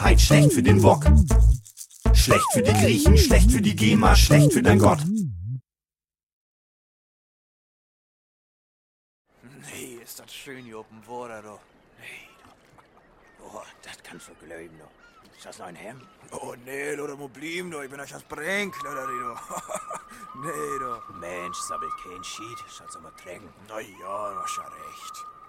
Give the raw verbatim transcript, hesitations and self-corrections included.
Heid schlecht für den Wok. Schlecht für die Griechen, schlecht für die GEMA, schlecht für dein Gott. Nee, ist das schön hier oben Water, du. Nee, du. Oh, das kannst du glauben, du. Ist das noch ein Hemd? Oh, nee, du, muss bleiben, du. Ich bin euch das Brink, du, du. Nee, du. Mensch, sabbelt kein Schied. Schatz mal trinken. Na ja, du hast ja recht.